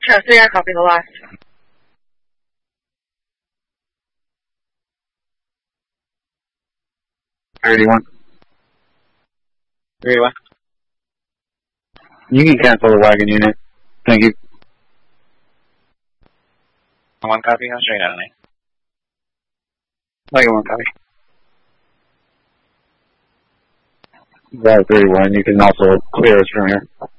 Transfer, copy the last. 31. 31. You can cancel the wagon unit. Thank you. 1 copy, Australian Adelaide. Wagon 1 copy. Right, 31. You can also clear us from here.